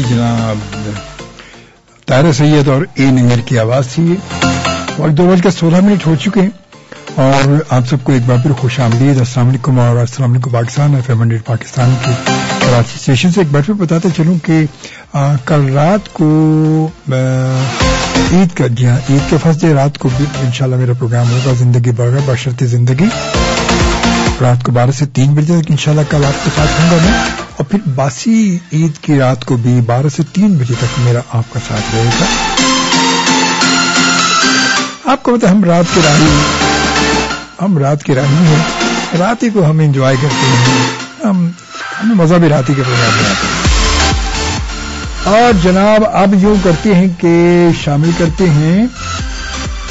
जनाब तारा सैयद और ए नंगर की आवाज थी। वक्त 2:16 हो चुके हैं और आप सबको एक बार फिर खुश आमदीद, अस्सलाम वालेकुम और अस्सलाम वालेकुम पाकिस्तान। FM 100 पाकिस्तान के कराची स्टेशन से एक बार फिर बताते चलूं कि कल रात को ईद के फर्स्ट डे रात को भी इंशाल्लाह मेरा प्रोग्राम होगा जिंदगी बशर्ते जिंदगी, रात को 12 से 3 बजे तक इंशाल्लाह कल आपके साथ होगा मैं, और फिर बासी ईद की रात को भी 12 से 3 बजे तक मेरा आपका साथ रहेगा। आपको पता हम रात के राही हैं, रात ही को हम एंजॉय करते हैं, हमें मजा भी रात ही के प्रोग्राम में आता है। और जनाब अब यूं करते हैं कि शामिल करते हैं